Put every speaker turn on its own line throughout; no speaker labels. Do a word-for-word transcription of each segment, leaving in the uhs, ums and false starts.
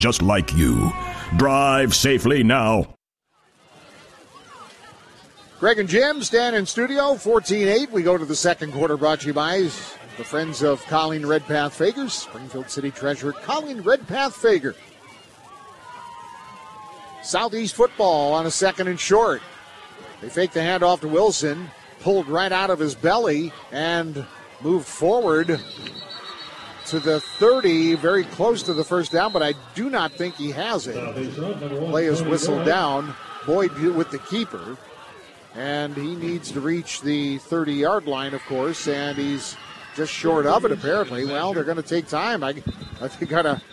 just like you. Drive safely now.
Greg and Jim stand in studio, fourteen eight. We go to the second quarter, brought to you by the friends of Colleen Redpath Fagers, Springfield City Treasurer Colleen Redpath Fager. Southeast football on a second and short. They fake the handoff to Wilson, pulled right out of his belly, and moved forward to the thirty, very close to the first down, but I do not think he has it. Play is whistled down. Boyd with the keeper. And he needs to reach the thirty-yard line, of course, and he's just short of it, apparently. Well, they're going to take time. I, I think gotta.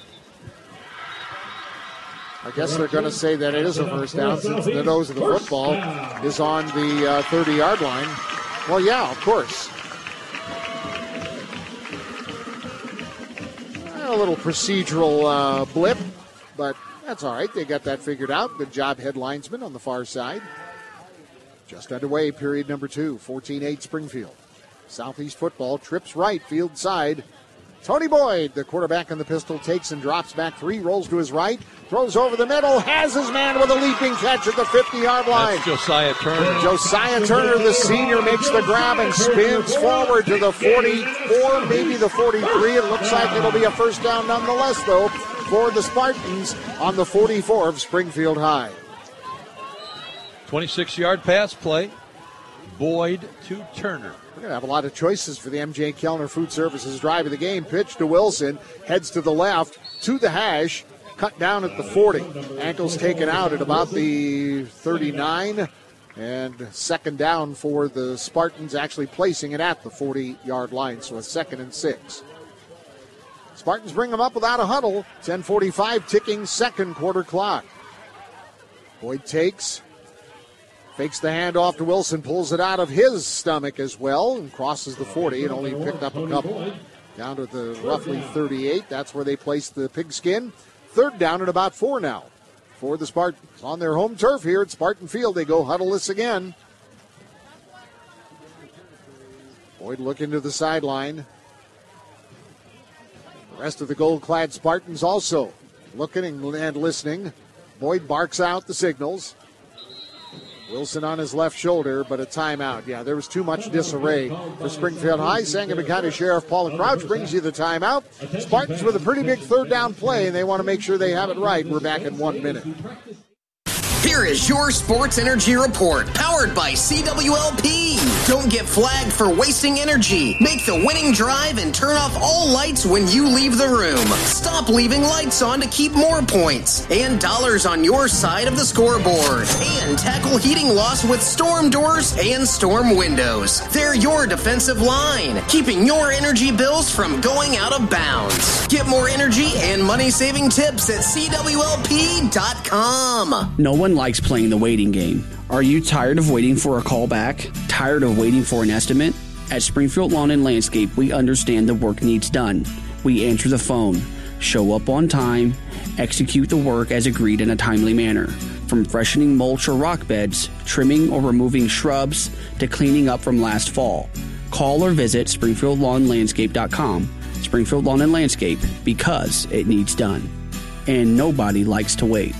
I guess they're going to say that it is a first down since the nose of the football is on the uh, thirty-yard line. Well, yeah, of course. A little procedural uh, blip, but that's all right. They got that figured out. Good job, head linesman on the far side. Just underway, period number two, fourteen eight Springfield. Southeast football trips right, field side. Tony Boyd, the quarterback in the pistol, takes and drops back three, rolls to his right, throws over the middle, has his man with a leaping catch at the fifty-yard line.
That's Josiah Turner.
Josiah Turner, the senior, makes the grab and spins forward to the forty-four, maybe the forty-three. It looks like it'll be a first down nonetheless, though, for the Spartans on the forty-four of Springfield High.
twenty-six-yard pass play. Boyd to Turner.
We're going to have a lot of choices for the M J Kellner Food Services drive of the game. Pitch to Wilson, heads to the left, to the hash, cut down at the forty. Ankles taken out at about the thirty-nine. And second down for the Spartans, actually placing it at the forty-yard line, so a second and six. Spartans bring them up without a huddle. ten forty-five ticking second quarter clock. Boyd takes. Fakes the handoff to Wilson, pulls it out of his stomach as well, and crosses the forty and only picked up a couple. Down to the roughly thirty-eight. That's where they place the pigskin. Third down at about four now for the Spartans. On their home turf here at Spartan Field, they go huddleless again. Boyd looking to the sideline. The rest of the gold-clad Spartans also looking and listening. Boyd barks out the signals. Wilson on his left shoulder, but a timeout. Yeah, there was too much disarray for Springfield High. Sangamon County Sheriff Paula Crouch brings you the timeout. Spartans with a pretty big third down play, and they want to make sure they have it right. We're back in one minute.
Here is your Sports Energy Report, powered by C W L P. Don't get flagged for wasting energy. Make the winning drive and turn off all lights when you leave the room. Stop leaving lights on to keep more points and dollars on your side of the scoreboard. And tackle heating loss with storm doors and storm windows. They're your defensive line, keeping your energy bills from going out of bounds. Get more energy and money-saving tips at C W L P dot com.
No one likes playing the waiting game. Are you tired of waiting for a call back? Tired of waiting for an estimate? At Springfield Lawn and Landscape, we understand the work needs done. We answer the phone, show up on time, execute the work as agreed in a timely manner. From freshening mulch or rock beds, trimming or removing shrubs, to cleaning up from last fall. Call or visit Springfield Lawn Landscape dot com. Springfield Lawn and Landscape, because it needs done. And nobody likes to wait.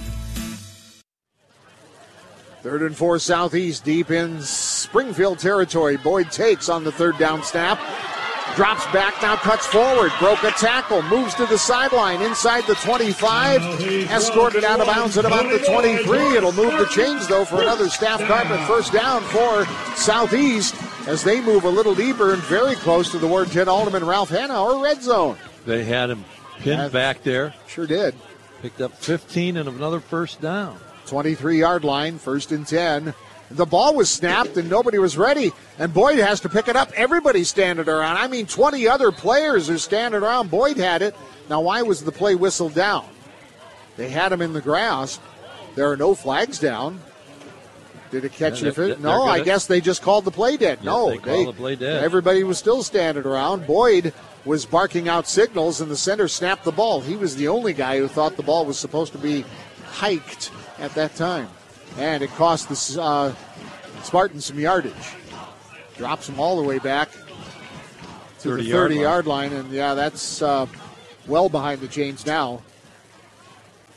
Third and four Southeast, deep in Springfield territory. Boyd takes on the third down snap. Drops back, now cuts forward. Broke a tackle, moves to the sideline inside the twenty-five. Escorted out of bounds at about the twenty-three. It'll move the chains, though, for another staff carpet first down for Southeast as they move a little deeper and very close to the Ward ten Alderman Ralph Hanauer red zone.
They had him pinned
That
back there.
Sure did.
Picked up fifteen and another first down.
twenty-three-yard line, first and ten. The ball was snapped and nobody was ready, and Boyd has to pick it up. Everybody's standing around. I mean, twenty other players are standing around. Boyd had it. Now, why was the play whistled down? They had him in the grasp. There are no flags down. Did it catch
Yeah,
it?
they're-
No,
they're
I
gonna-
guess they just called the play dead.
Yes,
no,
they called the play dead.
Everybody was still standing around. Boyd was barking out signals, and the center snapped the ball. He was the only guy who thought the ball was supposed to be hiked at that time. And it cost the uh, Spartans some yardage. Drops them all the way back to the thirty-yard line. And, yeah, that's uh, well behind the chains now.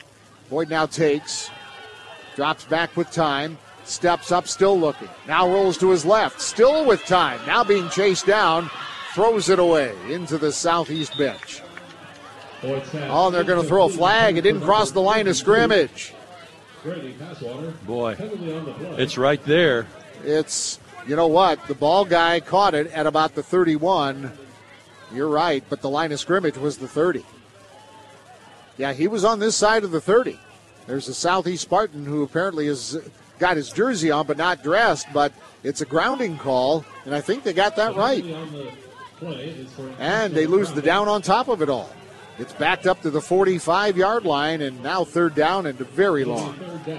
Boyd now takes, drops back with time, steps up, still looking. Now rolls to his left, still with time. Now being chased down, throws it away into the southeast bench. Oh, and they're going to throw a flag. It didn't cross the line of scrimmage.
Boy, it's right there.
It's, you know what, the ball guy caught it at about the thirty-one. You're right, but the line of scrimmage was the thirty. Yeah, he was on this side of the thirty. There's a Southeast Spartan who apparently has got his jersey on but not dressed, but it's a grounding call, and I think they got that right. And they lose the down on top of it all. It's backed up to the forty-five-yard line, and now third down and very long.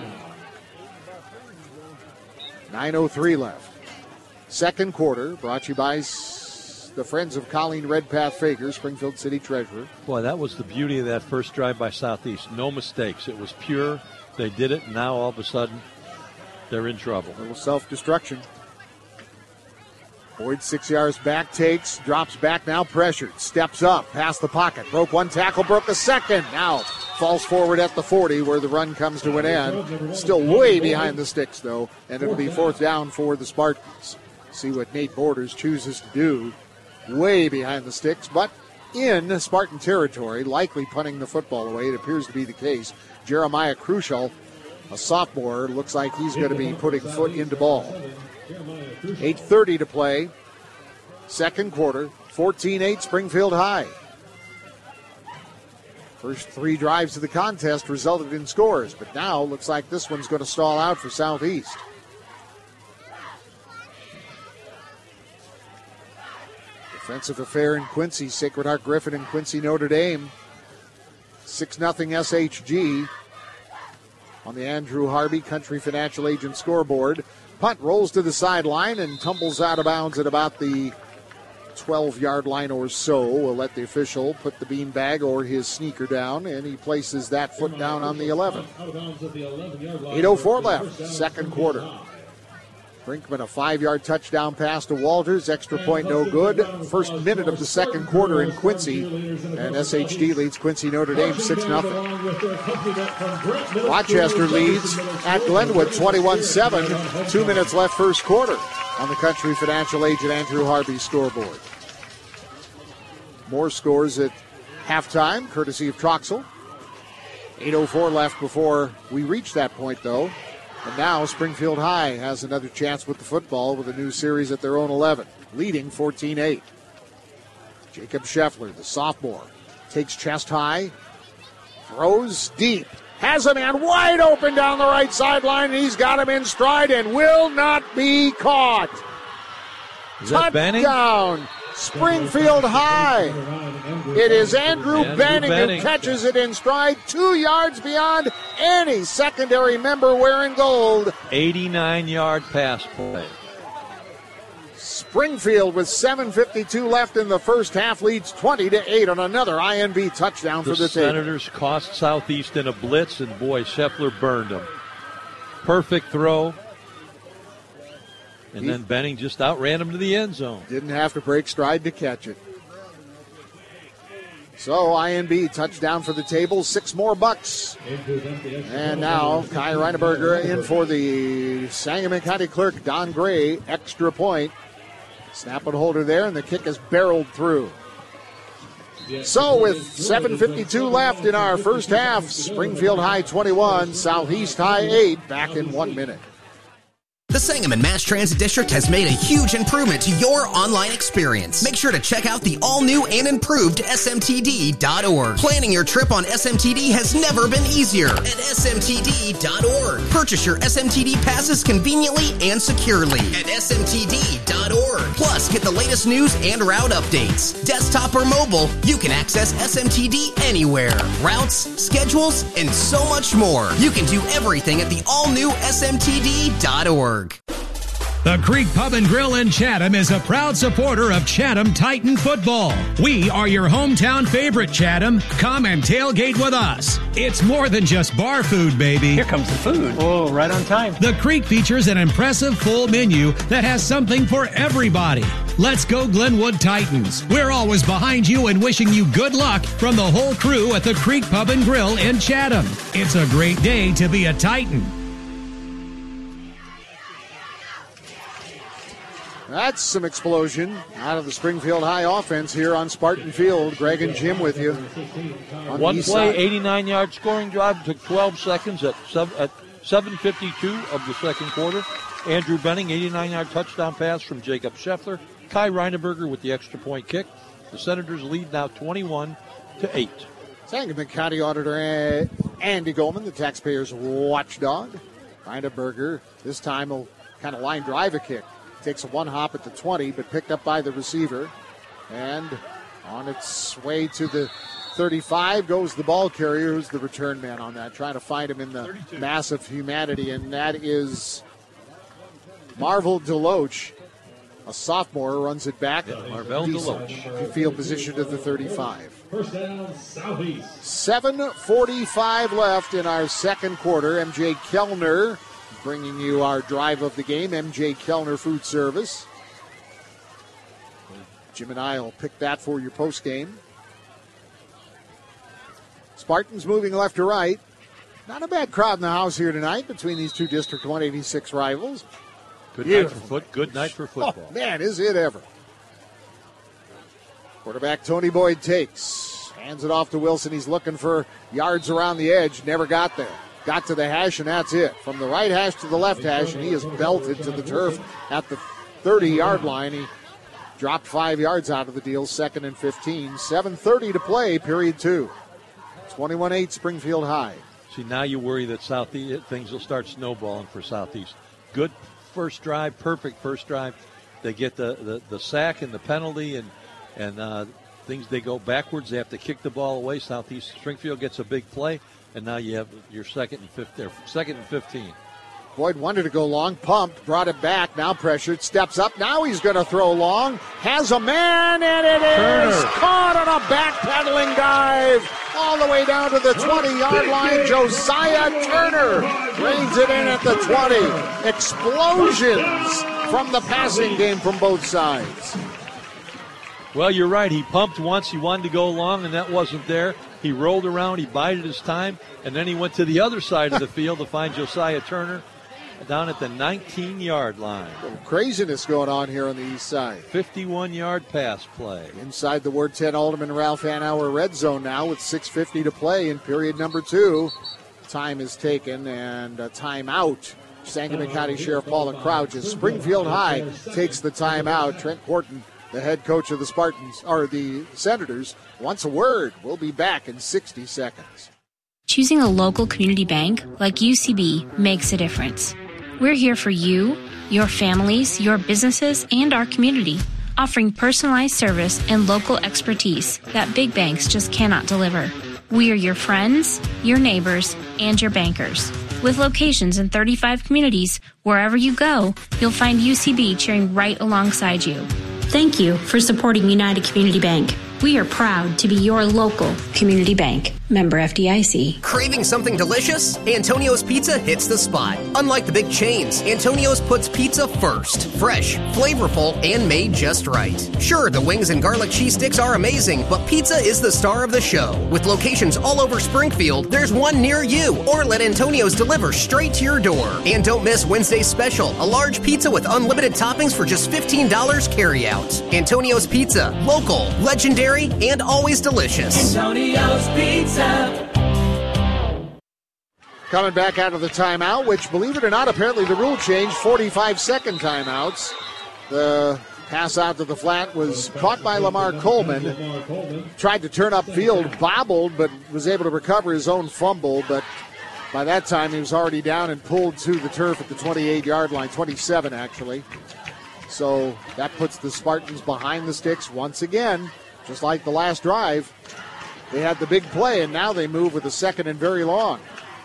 nine oh three left. Second quarter, brought to you by the Friends of Colleen Redpath Fager, Springfield City Treasurer.
Boy, that was the beauty of that first drive by Southeast. No mistakes. It was pure. They did it, and now all of a sudden they're in trouble.
A little self-destruction. Boyd six yards back, takes, drops back, now pressured, steps up, past the pocket, broke one tackle, broke a second, now falls forward at the forty where the run comes to an end. Still way behind the sticks, though, and it'll be fourth down for the Spartans. See what Nate Borders chooses to do. Way behind the sticks, but in Spartan territory, likely punting the football away. It appears to be the case. Jeremiah Crucial, a sophomore, looks like he's going to be putting foot into ball. eight thirty to play. Second quarter, fourteen eight Springfield High. First three drives of the contest resulted in scores, but now looks like this one's going to stall out for Southeast. Defensive affair in Quincy, Sacred Heart Griffin and Quincy Notre Dame. six nothing S H G on the Andrew Harvey Country Financial Agent scoreboard. Punt rolls to the sideline and tumbles out of bounds at about the twelve-yard line or so. We'll let the official put the beanbag or his sneaker down, and he places that foot down on the eleven. eight oh four left, second quarter. Brinkman, a five-yard touchdown pass to Walters. Extra point no good. First minute of the second quarter in Quincy. And S H D leads Quincy Notre Dame six nothing. Rochester leads at Glenwood twenty-one seven. Two minutes left first quarter on the Country Financial Agent Andrew Harvey scoreboard. More scores at halftime, courtesy of Troxel. eight oh four left before we reach that point, though. And now Springfield High has another chance with the football with a new series at their own eleven, leading fourteen eight. Jacob Scheffler, the sophomore, takes chest high, throws deep, has a man wide open down the right sideline, and he's got him in stride and will not be caught.
Is that Benning?
Touchdown, Springfield High. It is Andrew, Andrew Benning, Benning who catches it in stride, two yards beyond any secondary member wearing gold.
eighty-nine-yard pass play.
Springfield with seven fifty-two left in the first half leads twenty to eight on another I N B touchdown
the
for the
Senators
table.
Cost Southeast in a blitz, and boy, Scheffler burned them. Perfect throw. And he, then Benning just outran him to the end zone.
Didn't have to break stride to catch it. So I N B touchdown for the table, six more bucks. And now Kai Reineberger in for the Sangamon County Clerk, Don Gray, extra point. Snap and holder there, and the kick is barreled through. So with seven fifty-two left in our first half, Springfield High twenty-one, Southeast High eight, back in one minute.
The Sangamon Mass Transit District has made a huge improvement to your online experience. Make sure to check out the all-new and improved S M T D dot org. Planning your trip on S M T D has never been easier at S M T D dot org. Purchase your S M T D passes conveniently and securely at S M T D dot org. Plus, get the latest news and route updates. Desktop or mobile, you can access S M T D anywhere. Routes, schedules, and so much more. You can do everything at the all-new S M T D dot org.
The Creek Pub and Grill in Chatham is a proud supporter of Chatham Titan football. We are your hometown favorite, Chatham. Come and tailgate with us. It's more than just bar food, baby.
Here comes the food. Oh, right on time.
The Creek features an impressive full menu that has something for everybody. Let's go Glenwood Titans. We're always behind you and wishing you good luck from the whole crew at the Creek Pub and Grill in Chatham. It's a great day to be a Titan.
That's some explosion out of the Springfield High offense here on Spartan Field. Greg and Jim with you. On
One
the
play,
side.
eighty-nine-yard scoring drive. Took twelve seconds at seven, at seven fifty-two of the second quarter. Andrew Benning, eighty-nine-yard touchdown pass from Jacob Scheffler. Kai Reineberger with the extra point kick. The Senators lead now twenty-one to eight.
Sangamon County Auditor Andy Goldman, the taxpayers' watchdog. Reineberger this time will kind of line drive a kick. Takes a one hop at the twenty, but picked up by the receiver. And on its way to the thirty-five goes the ball carrier, who's the return man on that, trying to find him in the thirty-two. Mass of humanity, and that is Marvel Deloach, a sophomore, runs it back.
Marvel Deloach.
Field position to the thirty-five.
First down, Southeast.
seven forty-five left in our second quarter. M J Kellner bringing you our drive of the game. M J Kellner Food Service. Jim and I will pick that for your post game. Spartans moving left to right. Not a bad crowd in the house here tonight between these two District one eighty-six rivals.
Good
Beautiful.
night for foot. Good night for football.
Oh, man, is it ever. Quarterback Tony Boyd takes. Hands it off to Wilson. He's looking for yards around the edge. Never got there. Got to the hash, and that's it. From the right hash to the left hash, and he is belted to the turf at the thirty-yard line. He dropped five yards out of the deal, second and fifteen. seven thirty to play, period two. twenty-one eight Springfield High.
See, now you worry that Southeast things will start snowballing for Southeast. Good first drive, perfect first drive. They get the, the, the sack and the penalty, and and uh, things, they go backwards. They have to kick the ball away. Southeast Springfield gets a big play, and now you have your second and fifth there, second and fifteen.
Boyd wanted to go long, pumped, brought it back, now pressured, steps up, now he's going to throw long, has a man, and it is
Turner.
caught on a backpedaling dive all the way down to the twenty-yard line. Josiah Turner reins it in at the twenty. Explosions from the passing game from both sides.
Well, you're right. He pumped once. He wanted to go long, and that wasn't there. He rolled around. He bided his time, and then he went to the other side of the field to find Josiah Turner down at the nineteen-yard line.
A little craziness going on here on the east side.
fifty-one-yard pass play.
Inside the Ward ten Alderman Ralph Hanauer red zone now with six fifty to play in period number two. Time is taken, and a timeout. Sangamon County Sheriff Paula Crouch as Springfield High takes the timeout. Trent Horton, the head coach of the Spartans, or the Senators, wants a word. We'll be back in sixty seconds.
Choosing a local community bank like U C B makes a difference. We're here for you, your families, your businesses, and our community, offering personalized service and local expertise that big banks just cannot deliver. We are your friends, your neighbors, and your bankers. With locations in thirty-five communities, wherever you go, you'll find U C B cheering right alongside you.
Thank you for supporting United Community Bank. We are proud to be your local community bank. Member F D I C.
Craving something delicious? Antonio's Pizza hits the spot. Unlike the big chains, Antonio's puts pizza first. Fresh, flavorful, and made just right. Sure, the wings and garlic cheese sticks are amazing, but pizza is the star of the show. With locations all over Springfield, there's one near you. Or let Antonio's deliver straight to your door. And don't miss Wednesday's special, a large pizza with unlimited toppings for just fifteen dollars carry-out. Antonio's Pizza, local, legendary, and always delicious.
Antonio's Pizza.
Coming back out of the timeout, which, believe it or not, apparently the rule changed, forty-five second timeouts. The pass out to the flat was caught by Lamar Coleman. Tried to turn upfield, bobbled, but was able to recover his own fumble. But by that time, he was already down and pulled to the turf at the twenty-eight-yard line, twenty-seven actually. So that puts the Spartans behind the sticks once again, just like the last drive. They had the big play, and now they move with a second and very long.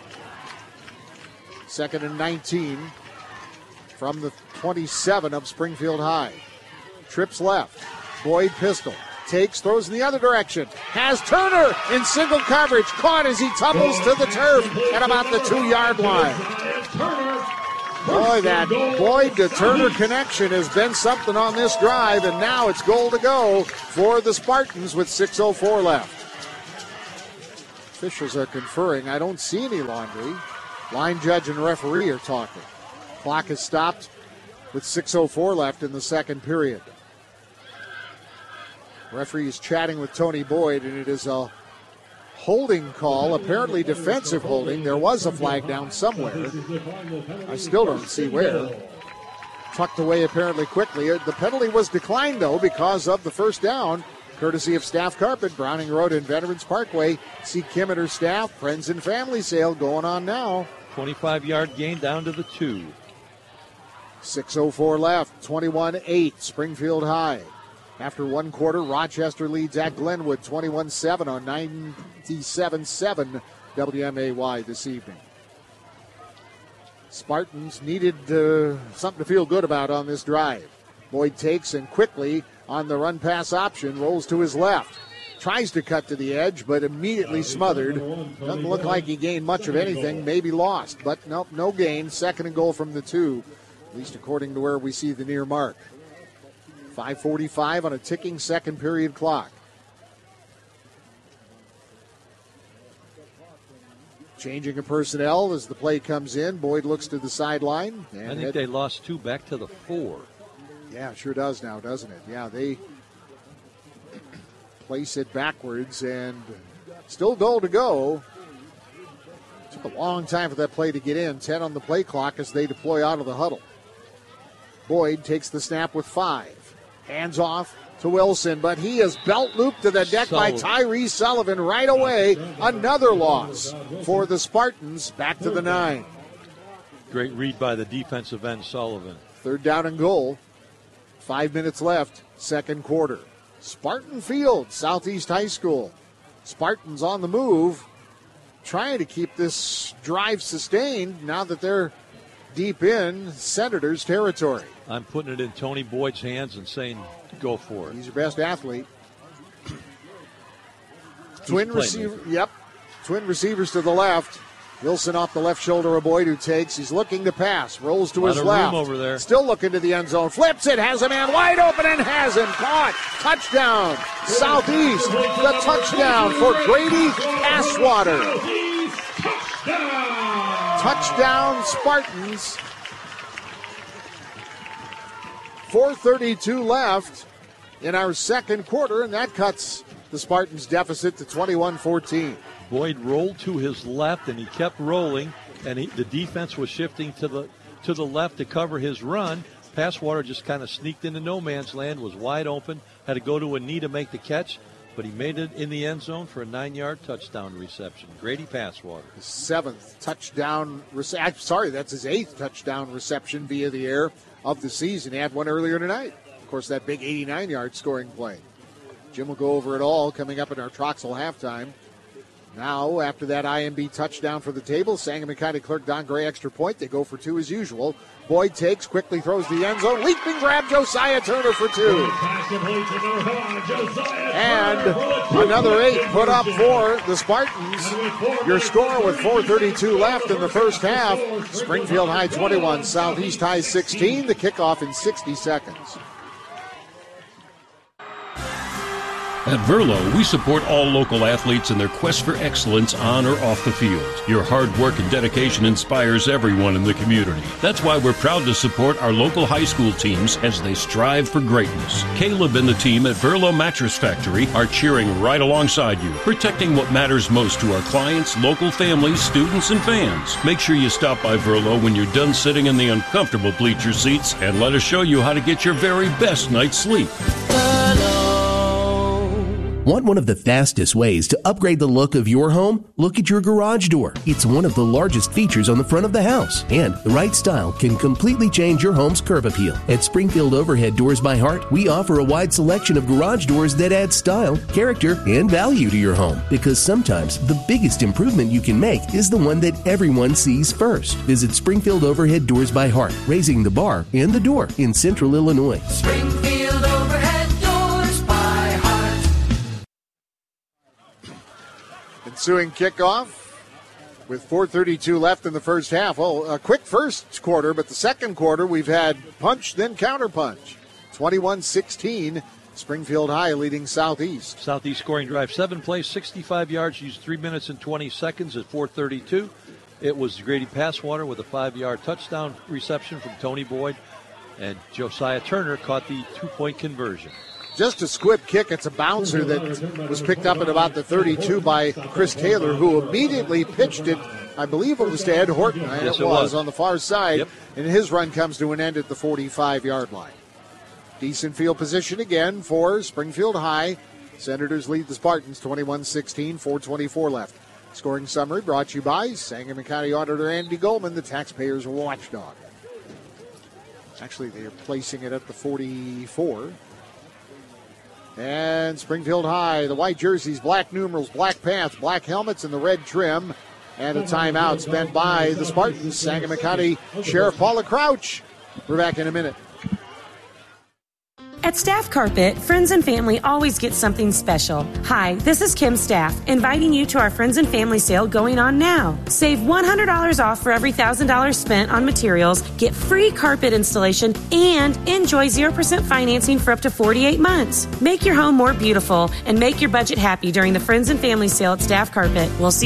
Second and nineteen from the twenty-seven of Springfield High. Trips left. Boyd pistol. Takes, throws in the other direction. Has Turner in single coverage. Caught as he tumbles to the turf at about the two-yard line. Boy, that Boyd to Turner connection has been something on this drive, and now it's goal to go for the Spartans with six oh four left. Officials are conferring. I don't see any laundry. Line judge and referee are talking. Clock is stopped with six oh four left in the second period. Referee is chatting with Tony Boyd, and it is a holding call, apparently defensive holding. There was a flag down somewhere. I still don't see where. Tucked away apparently quickly. The penalty was declined, though, because of the first down, courtesy of Staff Carpet, Browning Road and Veterans Parkway. See Kim and her staff, friends and family sale going on now.
twenty-five-yard gain down to the two.
six oh four left, twenty-one eight, Springfield High. After one quarter, Rochester leads at Glenwood twenty-one seven on ninety-seven seven W M A Y this evening. Spartans needed uh, something to feel good about on this drive. Boyd takes and quickly on the run pass option, rolls to his left. Tries to cut to the edge, but immediately smothered. Doesn't look like he gained much of anything, maybe lost, but nope, no gain. Second and goal from the two, at least according to where we see the near mark. five forty-five on a ticking second period clock. Changing of personnel as the play comes in. Boyd looks to the sideline. And
I think
head-
they lost two back to the four.
Yeah, sure does now, doesn't it? Yeah, they place it backwards and still goal to go. Took a long time for that play to get in. ten on the play clock as they deploy out of the huddle. Boyd takes the snap with five. Hands off to Wilson, but he is belt looped to the deck
Sullivan.
by Tyree Sullivan right away. Another loss for the Spartans, back to the nine.
Great read by the defensive end, Sullivan.
Third down and goal. Five minutes left, second quarter. Spartan Field, Southeast High School. Spartans on the move, trying to keep this drive sustained now that they're deep in Senators territory.
I'm putting it in Tony Boyd's hands and saying, go for it.
He's your best athlete. Twin receiver, yep. Twin receivers to the left. Wilson off the left shoulder of Boyd, who takes. He's looking to pass. Rolls to
Lot
his
of
left.
room over there.
Still looking to the end zone. Flips it. Has a man wide open and has him. Caught. Touchdown. Southeast. The touchdown for Grady Passwater. Touchdown Spartans. four thirty-two left in our second quarter, and that cuts the Spartans' deficit to twenty-one fourteen.
Boyd rolled to his left, and he kept rolling, and he, the defense was shifting to the to the left to cover his run. Passwater just kind of sneaked into no man's land, was wide open, had to go to a knee to make the catch, but he made it in the end zone for a nine-yard touchdown reception. Grady Passwater.
His seventh touchdown, rece- sorry, that's his eighth touchdown reception via the air of the season. He had one earlier tonight. Of course, that big eighty-nine-yard scoring play. Jim will go over it all coming up in our Troxel halftime. Now, after that I M B touchdown for the table, Sangamon County Clerk Don Gray extra point. They go for two as usual. Boyd takes, quickly throws the end zone. Leaping grab, Josiah Turner for two. And another eight put up for the Spartans. Your score with four thirty-two left in the first half. Springfield High twenty-one, Southeast High sixteen. The kickoff in sixty seconds.
At Verlo, we support all local athletes in their quest for excellence on or off the field. Your hard work and dedication inspires everyone in the community. That's why we're proud to support our local high school teams as they strive for greatness. Caleb and the team at Verlo Mattress Factory are cheering right alongside you, protecting what matters most to our clients, local families, students, and fans. Make sure you stop by Verlo when you're done sitting in the uncomfortable bleacher seats and let us show you how to get your very best night's sleep.
Want one of the fastest ways to upgrade the look of your home? Look at your garage door. It's one of the largest features on the front of the house, and the right style can completely change your home's curb appeal. At Springfield Overhead Doors by Heart, we offer a wide selection of garage doors that add style, character, and value to your home, because sometimes the biggest improvement you can make is the one that everyone sees first. Visit Springfield Overhead Doors by Heart, raising the bar and the door in Central Illinois.
Springfield Overhead Doors by Heart.
Ensuing kickoff. with four thirty-two left in the first half. Well, a quick first quarter, but the second quarter we've had punch, then counterpunch. twenty-one sixteen, Springfield High leading Southeast.
Southeast scoring drive, seven plays, sixty-five yards, used three minutes and twenty seconds at four thirty-two. It was Grady Passwater with a five-yard touchdown reception from Tony Boyd, and Josiah Turner caught the two-point conversion.
Just a squib kick. It's a bouncer that was picked up at about the thirty-two by Chris Taylor, who immediately pitched it. I believe it was to Ed Horton. And
yes,
it,
it
was,
was
on the far side.
Yep.
And his run comes to an end at the forty-five-yard line. Decent field position again for Springfield High. Senators lead the Spartans twenty-one sixteen, four twenty-four left. Scoring summary brought to you by Sangamon County Auditor Andy Goldman, the taxpayers' watchdog. Actually, they are placing it at the forty-four. And Springfield High, the white jerseys, black numerals, black pants, black helmets, and the red trim. And a timeout spent by the Spartans. Sangamon County Sheriff Paula Crouch. We're back in a minute.
At Staff Carpet, friends and family always get something special. Hi, this is Kim Staff, inviting you to our Friends and Family sale going on now. Save one hundred dollars off for every one thousand dollars spent on materials, get free carpet installation, and enjoy zero percent financing for up to forty-eight months. Make your home more beautiful and make your budget happy during the Friends and Family sale at Staff Carpet. We'll see